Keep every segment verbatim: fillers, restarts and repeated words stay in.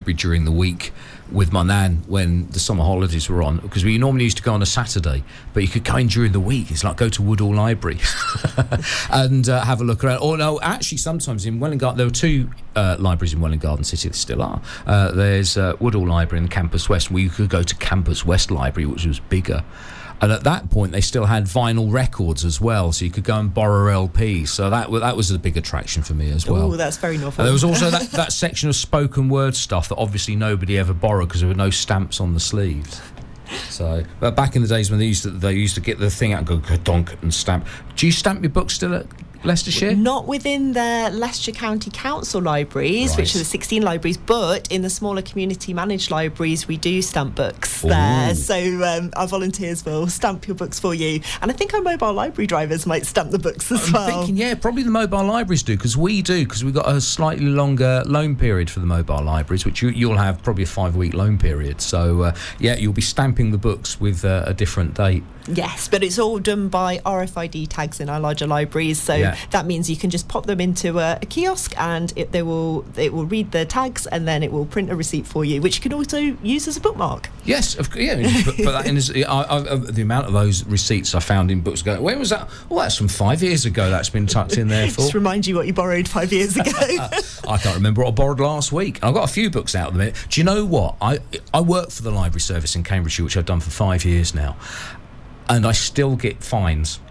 library during the week with my nan when the summer holidays were on, because we normally used to go on a Saturday, but you could go in during the week. It's like go to Woodall Library and uh, have a look around. Or no, actually sometimes in Welwyn Garden, there were two uh, libraries in Welwyn Garden City, there still are. Uh, there's uh, Woodall Library and Campus West, where you could go to Campus West Library, which was bigger. And at that point, they still had vinyl records as well, so you could go and borrow L Ps. So that that was a big attraction for me as well. Oh, that's very novel. And there was also that, that section of spoken word stuff that obviously nobody ever borrowed because there were no stamps on the sleeves. So, but back in the days when they used to, they used to get the thing out and go donk and stamp. Do you stamp your books still at Leicestershire? Not within the Leicestershire County Council libraries, Right. which are the sixteen libraries, but in the smaller community managed libraries we do stamp books there. Ooh. So um, our volunteers will stamp your books for you, and I think our mobile library drivers might stamp the books as I'm well. thinking, yeah, probably the mobile libraries do, because we do, because we've got a slightly longer loan period for the mobile libraries, which you, you'll have probably a five-week loan period. So, uh, yeah, you'll be stamping the books with uh, a different date. Yes, but it's all done by R F I D tags in our larger libraries, so Yeah. that means you can just pop them into a, a kiosk, and it, they will it will read the tags, and then it will print a receipt for you, which you can also use as a bookmark. Yes, of, yeah. You just put, put that in as, I, I, the amount of those receipts I found in books. Go, when was that? Oh, that's from five years ago. That's been tucked in there for. Just remind you what you borrowed five years ago. I can't remember what I borrowed last week. I've got a few books out at the minute. Do you know what? I I work for the library service in Cambridgeshire, which I've done for five years now, and I still get fines.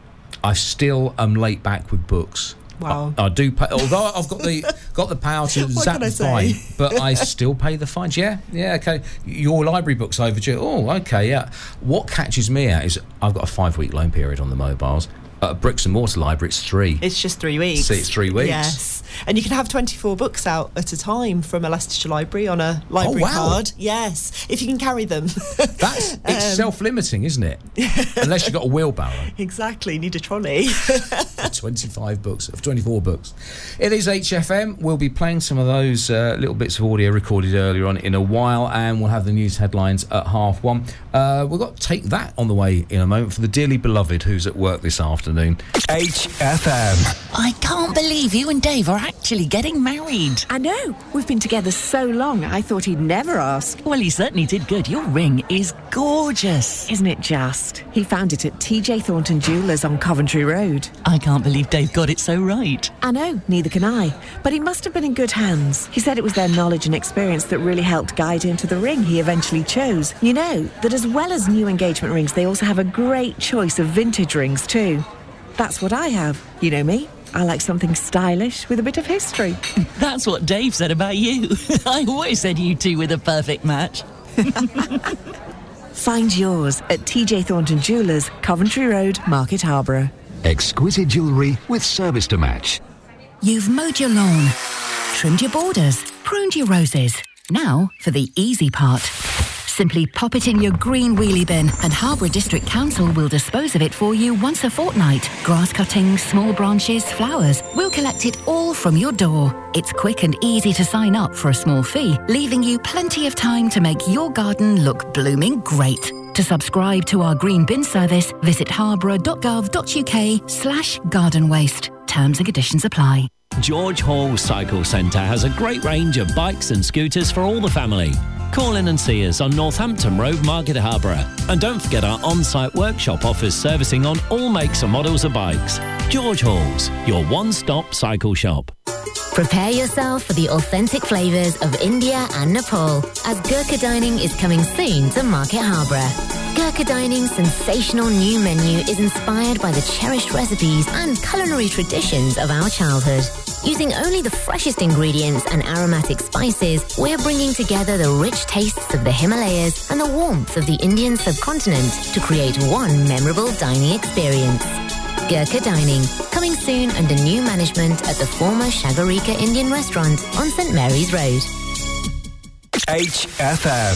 I still am late back with books. Wow. I, I do pay, although I've got the got the power to What zap can I the fine, say? but I still pay the fines. Yeah, yeah, okay. Your library book's overdue. Oh, okay, yeah. What catches me out is I've got a five-week loan period on the mobiles. At a bricks and mortar library, it's three. It's just three weeks. See, it's three weeks. Yes. And you can have twenty-four books out at a time from a Leicestershire library on a library Oh, wow. card. Yes, if you can carry them. That's it's Um, self-limiting, isn't it? Unless you've got a wheelbarrow. Exactly, need a trolley. twenty-five books, of twenty-four books. It is H F M. We'll be playing some of those uh, little bits of audio recorded earlier on in a while, and we'll have the news headlines at half one. Uh, we've got to take that on the way in a moment for the dearly beloved who's at work this afternoon. H F M. I can't believe you and Dave are actually getting married. I know. We've been together so long, I thought he'd never ask. Well, he certainly did good. Your ring is gorgeous. Isn't it just? He found it at T J Thornton Jewellers on Coventry Road. I can't believe Dave got it so right. I know, neither can I. But he must have been in good hands. He said it was their knowledge and experience that really helped guide him to the ring he eventually chose. You know, that as well as new engagement rings, they also have a great choice of vintage rings too. That's what I have. You know me. I like something stylish with a bit of history. That's what Dave said about you. I always said you two were the perfect match. Find yours at T J Thornton Jewellers, Coventry Road, Market Harborough. Exquisite jewellery with service to match. You've mowed your lawn, trimmed your borders, pruned your roses. Now for the easy part. Simply pop it in your green wheelie bin and Harborough District Council will dispose of it for you once a fortnight. Grass cuttings, small branches, flowers. We'll collect it all from your door. It's quick and easy to sign up for a small fee, leaving you plenty of time to make your garden look blooming great. To subscribe to our green bin service, visit harborough.gov.uk slash garden waste. Terms and conditions apply. George Hall Cycle Centre has a great range of bikes and scooters for all the family. Call in and see us on Northampton Road, Market Harborough. And don't forget our on-site workshop offers servicing on all makes and models of bikes. George Hall's, your one-stop cycle shop. Prepare yourself for the authentic flavours of India and Nepal, as Gurkha Dining is coming soon to Market Harborough. Gurkha Dining's sensational new menu is inspired by the cherished recipes and culinary traditions of our childhood. Using only the freshest ingredients and aromatic spices, we're bringing together the rich tastes of the Himalayas and the warmth of the Indian subcontinent to create one memorable dining experience. Gurkha Dining, coming soon under new management at the former Shagarika Indian restaurant on St Mary's Road. H F M.